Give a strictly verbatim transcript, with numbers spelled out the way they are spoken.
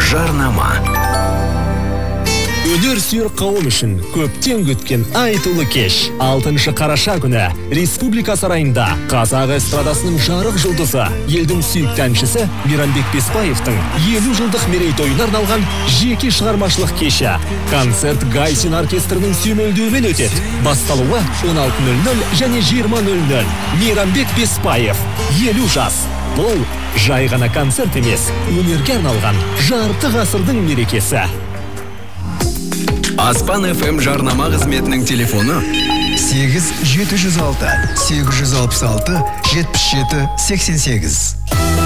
жарнама. Өнер сүйер қауым үшін көптен күткен айтулы кеш. алтыншы қараша күні Республика сарайында қазақ эстрадасының жарық жұлдызы, елдің сүйікті әншісі Мейрамбек Беспаевтың елу жылдық мерейтойына арналған жеке шығармашылық кеші. Концерт Гайсин оркестрінің сүйемелдеуімен өтеді. Басталуы он алты нөл нөл және жиырма нөл нөл. Мейрамбек Беспаев, елу жас. Бұл жай ғана концерт емес, өнерге арналған жарты ғасырдың мерекесі. Аспан эф эм жарнама қызметінің телефоны сегіз жеті жүз алты сегіз жүз алпыс алты жетпіс жеті сексен сегіз.